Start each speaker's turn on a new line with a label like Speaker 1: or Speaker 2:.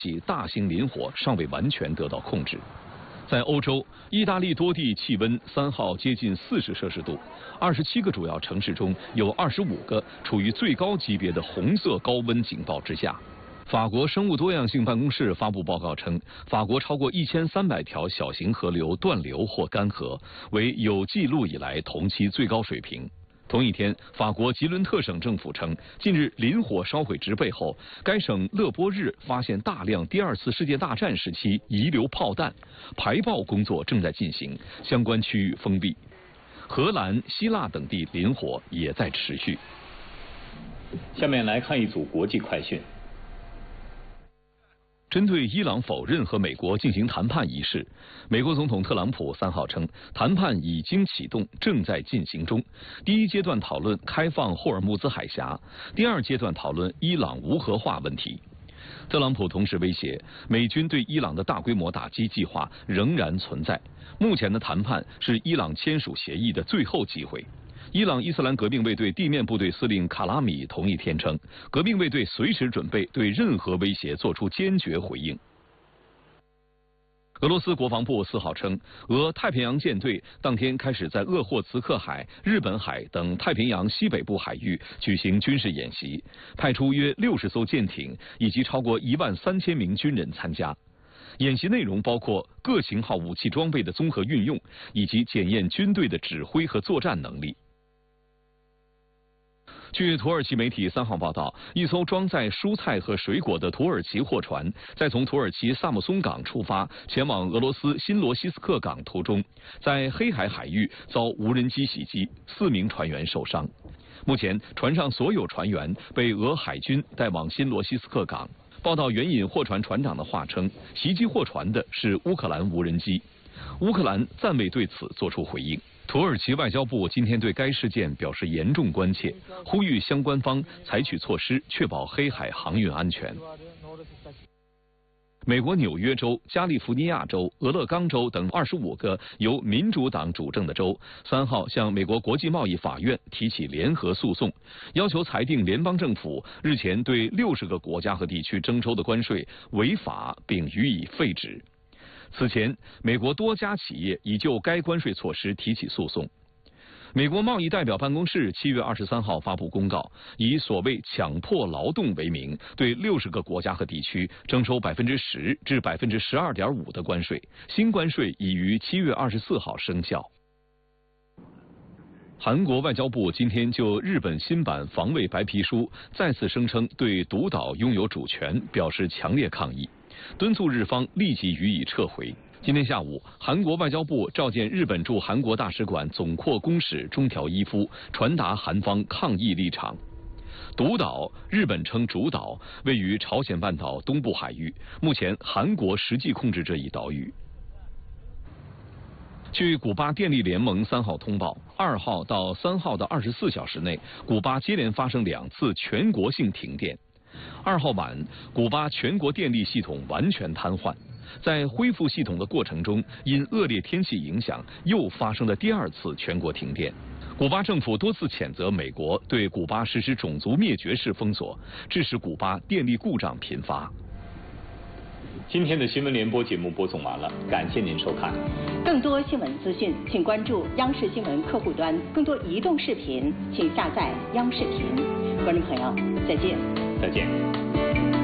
Speaker 1: 起大型林火尚未完全得到控制。在欧洲，意大利多地气温3号接近40摄氏度，27个主要城市中有25个处于最高级别的红色高温警报之下。法国生物多样性办公室发布报告称，法国超过1300条小型河流断流或干涸，为有记录以来同期最高水平。同一天，法国吉伦特省政府称，近日林火烧毁植被后，该省勒波日发现大量第2次世界大战时期遗留炮弹，排爆工作正在进行，相关区域封闭。荷兰、希腊等地林火也在持续。
Speaker 2: 下面来看一组国际快讯。
Speaker 1: 针对伊朗否认和美国进行谈判一事，美国总统特朗普3号称，谈判已经启动，正在进行中。第1阶段讨论开放霍尔木兹海峡，第2阶段讨论伊朗无核化问题。特朗普同时威胁，美军对伊朗的大规模打击计划仍然存在。目前的谈判是伊朗签署协议的最后机会。伊朗伊斯兰革命卫队地面部队司令卡拉米同一天称，革命卫队随时准备对任何威胁作出坚决回应。俄罗斯国防部4号称，俄太平洋舰队当天开始在鄂霍茨克海、日本海等太平洋西北部海域举行军事演习，派出约60艘舰艇以及超过13000名军人参加。演习内容包括各型号武器装备的综合运用，以及检验军队的指挥和作战能力。据土耳其媒体3号报道，一艘装载蔬菜和水果的土耳其货船，在从土耳其萨姆松港出发前往俄罗斯新罗西斯克港途中，在黑海海域遭无人机袭击，4名船员受伤。目前，船上所有船员被俄海军带往新罗西斯克港。报道援引货船船长的话称，袭击货船的是乌克兰无人机。乌克兰暂未对此作出回应。土耳其外交部今天对该事件表示严重关切，呼吁相关方采取措施，确保黑海航运安全。美国纽约州、加利福尼亚州、俄勒冈州等25个由民主党主政的州3号向美国国际贸易法院提起联合诉讼，要求裁定联邦政府日前对60个国家和地区征收的关税违法，并予以废止。此前，美国多家企业已就该关税措施提起诉讼。美国贸易代表办公室7月23号发布公告，以所谓强迫劳动为名，对60个国家和地区征收10%至12.5%的关税。新关税已于7月24号生效。韩国外交部今天就日本新版防卫白皮书再次声称对独岛拥有主权表示强烈抗议，敦促日方立即予以撤回。今天下午，韩国外交部召见日本驻韩国大使馆总括公使中条一夫，传达韩方抗议立场。独岛，日本称主岛，位于朝鲜半岛东部海域，目前韩国实际控制这一岛屿。据古巴电力联盟3号通报，2号到3号的24小时内，古巴接连发生2次全国性停电。2号晚，古巴全国电力系统完全瘫痪。在恢复系统的过程中，因恶劣天气影响，又发生了第2次全国停电。古巴政府多次谴责美国对古巴实施种族灭绝式封锁，致使古巴电力故障频发。
Speaker 2: 今天的新闻联播节目播送完了，感谢您收看。
Speaker 3: 更多新闻资讯，请关注央视新闻客户端；更多移动视频，请下载央视频。观众朋友，再见。
Speaker 2: 再见。